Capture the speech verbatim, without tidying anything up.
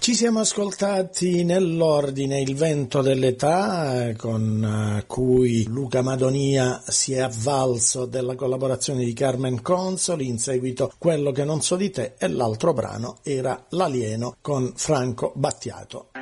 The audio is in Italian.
Ci siamo ascoltati nell'ordine Il vento dell'età, con cui Luca Madonia si è avvalso della collaborazione di Carmen Consoli, in seguito Quello che non so di te, e l'altro brano era L'alieno con Franco Battiato.